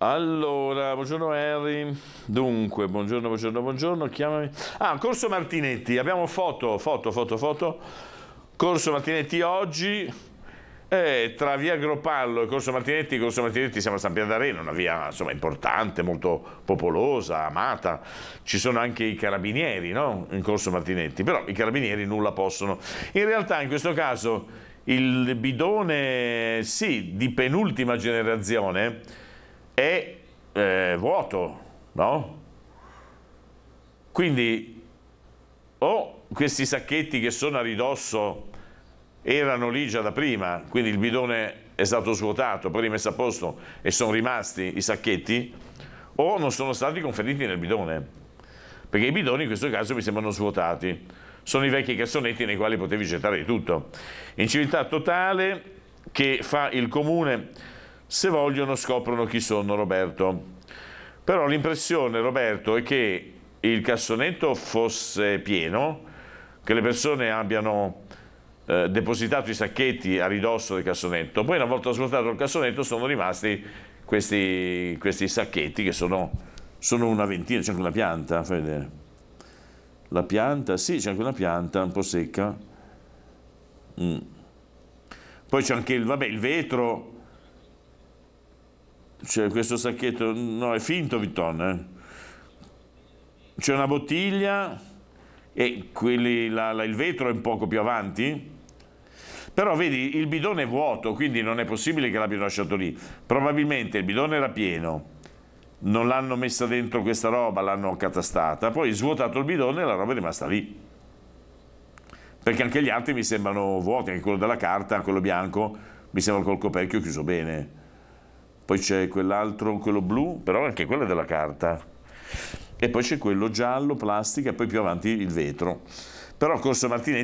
Allora, buongiorno Harry. Dunque, buongiorno, chiamami. Ah, Corso Martinetti, abbiamo foto. Corso Martinetti oggi, tra via Gropallo e Corso Martinetti siamo a San Pier d'Arena, una via insomma importante, molto popolosa, amata. Ci sono anche i carabinieri, no? In Corso Martinetti, però i carabinieri nulla possono. In realtà in questo caso il bidone, sì, di penultima generazione è vuoto, no? Quindi o questi sacchetti che sono a ridosso erano lì già da prima, quindi il bidone è stato svuotato, poi rimesso a posto e sono rimasti i sacchetti, o non sono stati conferiti nel bidone, perché i bidoni in questo caso mi sembrano svuotati. Sono i vecchi cassonetti nei quali potevi gettare di tutto. Inciviltà totale che fa il comune. Se vogliono scoprono chi sono, Roberto. Però l'impressione, Roberto, è che il cassonetto fosse pieno, che le persone abbiano depositato i sacchetti a ridosso del cassonetto, poi una volta svuotato il cassonetto sono rimasti questi sacchetti che sono una ventina. C'è anche una pianta, fai vedere. La pianta, sì, c'è anche una pianta un po' secca. Poi c'è anche il vetro. C'è questo sacchetto, no, è finto Vuitton, C'è una bottiglia e il vetro è un poco più avanti, però vedi il bidone è vuoto, quindi non è possibile che l'abbiano lasciato lì. Probabilmente il bidone era pieno, non l'hanno messa dentro questa roba, l'hanno accatastata, poi svuotato il bidone e la roba è rimasta lì, perché anche gli altri mi sembrano vuoti, anche quello della carta, quello bianco mi sembra col coperchio chiuso bene. Poi c'è quell'altro, quello blu, però anche quello è della carta. E poi c'è quello giallo, plastica, e poi più avanti il vetro. Però Corso Martinetti